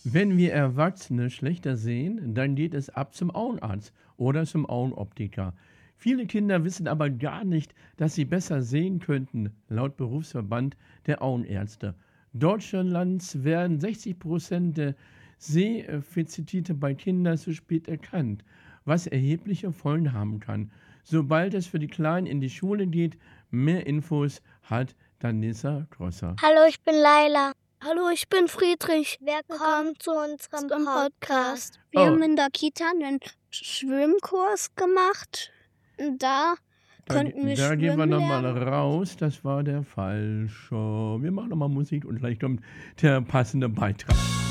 Wenn wir Erwachsene schlechter sehen, dann geht es ab zum Augenarzt oder zum Augenoptiker. Viele Kinder wissen aber gar nicht, dass sie besser sehen könnten, laut Berufsverband der Augenärzte. Deutschlands werden 60% der Sehfezitite bei Kindern zu spät erkannt, was erhebliche Folgen haben kann. Sobald es für die Kleinen in die Schule geht, mehr Infos hat Danissa Grosser. Hallo, ich bin Laila. Hallo, ich bin Friedrich. Willkommen zu unserem Zum Podcast. Podcast. Oh. Wir haben in der Kita einen Schwimmkurs gemacht. Und da konnten wir Da gehen wir schwimmen nochmal lernen. raus, das war der falsche. Wir machen nochmal Musik und gleich kommt der passende Beitrag.